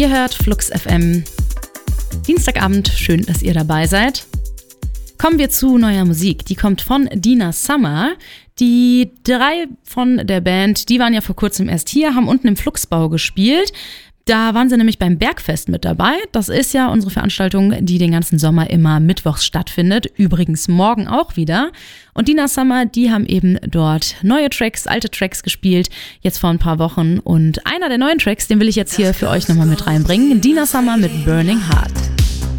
Ihr hört Flux FM. Dienstagabend, schön, dass ihr dabei seid. Kommen wir zu neuer Musik. Die kommt von Dina Summer. Die 3 von der Band, die waren ja vor kurzem erst hier, haben unten im Fluxbau gespielt. Da waren sie nämlich beim Bergfest mit dabei. Das ist ja unsere Veranstaltung, die den ganzen Sommer immer mittwochs stattfindet. Übrigens morgen auch wieder. Und Dina Summer, die haben eben dort neue Tracks, alte Tracks gespielt, jetzt vor ein paar Wochen. Und einer der neuen Tracks, den will ich jetzt hier für euch nochmal mit reinbringen. Dina Summer mit Burning Heart.